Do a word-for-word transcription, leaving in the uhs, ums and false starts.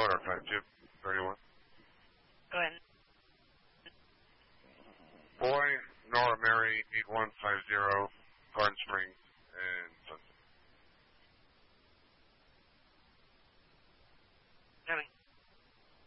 Motor type two thirty-one. Go ahead. Boy, Nora Mary, eight one five zero, Garden Springs, and Sunset.